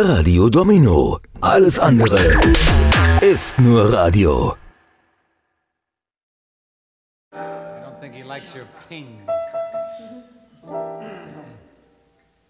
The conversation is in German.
Radio Domino. Alles andere ist nur Radio. I don't think he likes your pings.